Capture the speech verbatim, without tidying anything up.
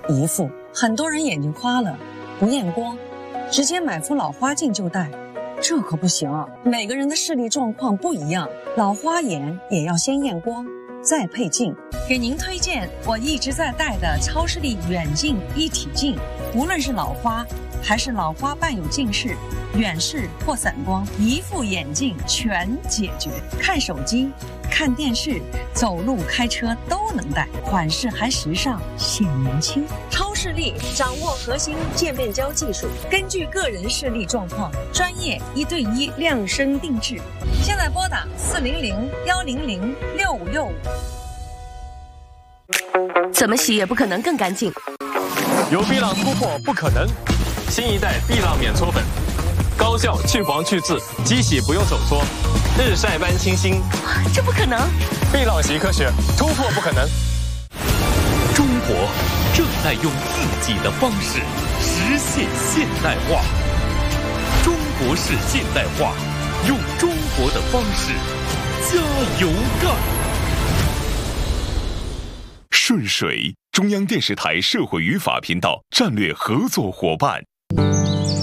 姨父，很多人眼睛花了不验光，直接买副老花镜就戴，这可不行啊！每个人的视力状况不一样，老花眼也要先验光，再配镜。给您推荐我一直在戴的超视力远近一体镜，无论是老花还是老花伴有近视、远视或散光，一副眼镜全解决。看手机、看电视、走路、开车都能戴，款式还时尚显年轻。超视力掌握核心渐变焦技术，根据个人视力状况，专业一对一量身定制。现在拨打四零零幺零零六五六五。 怎么洗也不可能更干净。 有碧浪突破不可能，新一代碧浪免搓粉，高效去黄去渍，机洗不用手搓，日晒般清新。 这不可能！ 碧浪洗科学，突破不可能。 中国正在用自己的方式实现现代化。中国式现代化，用中国的方式加油干！顺水，中央电视台社会语法频道战略合作伙伴。